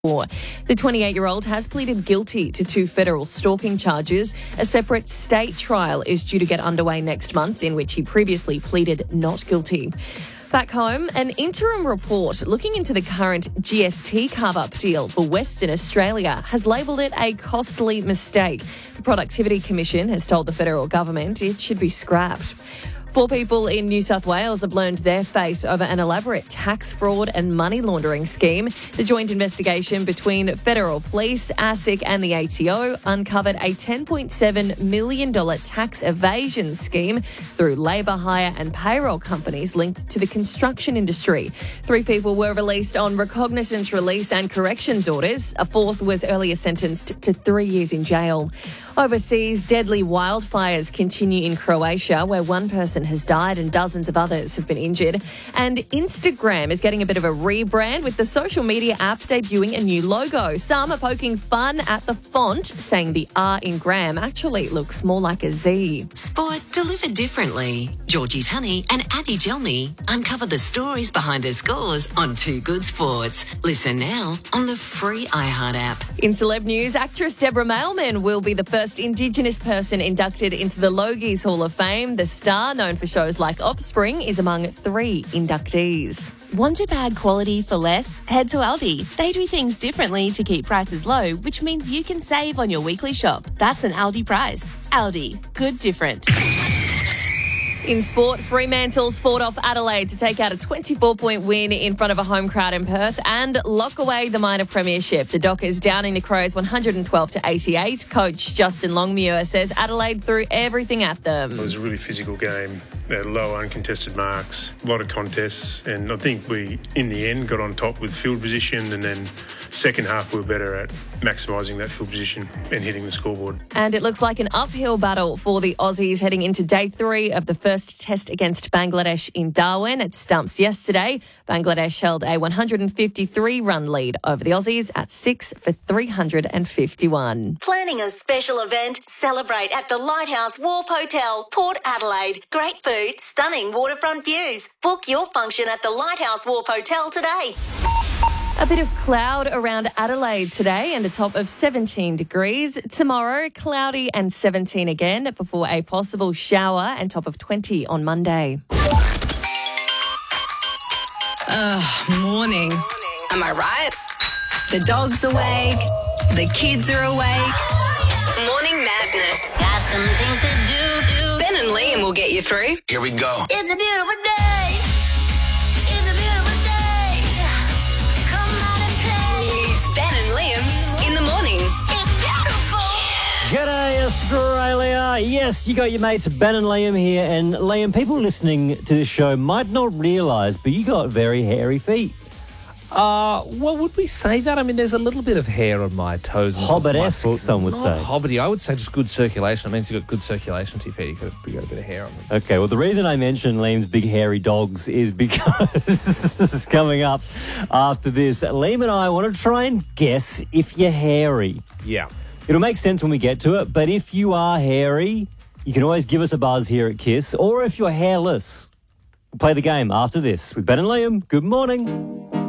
The 28-year-old has pleaded guilty to 2 federal stalking charges. A separate state trial is due to get underway next month, in which he previously pleaded not guilty. Back home, an interim report looking into the current GST carve-up deal for Western Australia has labelled it a costly mistake. The Productivity Commission has told the federal government it should be scrapped. 4 people in New South Wales have learned their fate over an elaborate tax fraud and money laundering scheme. The joint investigation between Federal Police, ASIC and the ATO uncovered a $10.7 million tax evasion scheme through labour hire and payroll companies linked to the construction industry. 3 people were released on recognizance release and corrections orders. A 4th was earlier sentenced to 3 years in jail. Overseas, deadly wildfires continue in Croatia, where 1 person has died and dozens of others have been injured. And Instagram is getting a bit of a rebrand, with the social media app debuting a new logo. Some are poking fun at the font, saying the R in Gram actually looks more like a Z. Sport delivered differently. Georgie Tunney and Addy Gelmy uncover the stories behind the scores on Too Good Sports. Listen now on the free iHeart app. In celeb news, actress Deborah Mailman will be the first Indigenous person inducted into the Logies Hall of Fame. The star, known for shows like Offspring, is among 3 inductees. Want a bag quality for less? Head to Aldi. They do things differently to keep prices low, which means you can save on your weekly shop. That's an Aldi price. Aldi. Good different. In sport, Fremantle's fought off Adelaide to take out a 24-point win in front of a home crowd in Perth and lock away the minor premiership. The Dockers downing the Crows 112-88. Coach Justin Longmuir says Adelaide threw everything at them. It was a really physical game. They had low uncontested marks, a lot of contests, and I think we, in the end, got on top with field position, and then second half we were better at maximising that field position and hitting the scoreboard. And it looks like an uphill battle for the Aussies heading into day 3 of the first test against Bangladesh in Darwin. At Stumps yesterday, Bangladesh held a 153-run lead over the Aussies at 6 for 351. Planning a special event? Celebrate at the Lighthouse Wharf Hotel, Port Adelaide. Great food, stunning waterfront views. Book your function at the Lighthouse Wharf Hotel today. A bit of cloud around Adelaide today and a top of 17 degrees. Tomorrow, cloudy and 17 again before a possible shower and top of 20 on Monday. Morning. Am I right? The dog's awake. The kids are awake. Morning madness. Got some things to do. Ben and Liam will get you through. Here we go. It's a beautiful day. It's a beautiful day. Come out and play. It's Ben and Liam in the morning. It's beautiful. G'day, Australia. Yes, you got your mates Ben and Liam here. And Liam, people listening to this show might not realise, but you got very hairy feet. Well, would we say that? I mean, there's a little bit of hair on my toes. Hobbit-esque, some would Not say. hobbity. I would say just good circulation. It means you've got good circulation to your feet. You've got a bit of hair on them. Okay, well, the reason I mentioned Liam's big hairy dogs is because this is coming up after this. Liam and I want to try and guess if you're hairy. Yeah. It'll make sense when we get to it, but if you are hairy, you can always give us a buzz here at KISS, or if you're hairless. We'll play the game after this with Ben and Liam. Good morning.